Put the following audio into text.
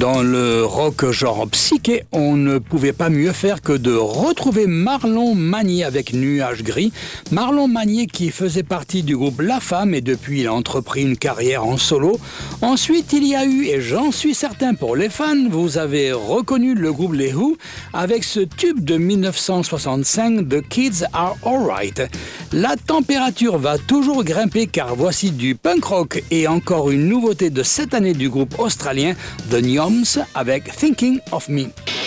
Dans le rock genre psyché, on ne pouvait pas mieux faire que de retrouver Marlon Magnier avec Nuages Gris. Marlon Magnier qui faisait partie du groupe La Femme et depuis il a entrepris une carrière en solo. Ensuite, il y a eu, et j'en suis certain pour les fans, vous avez reconnu le groupe Les Who avec ce tube de 1965, The Kids Are Alright. La température va toujours grimper car voici du punk rock et encore une nouveauté de cette année du groupe australien The Nyoms avec Thinking of Me.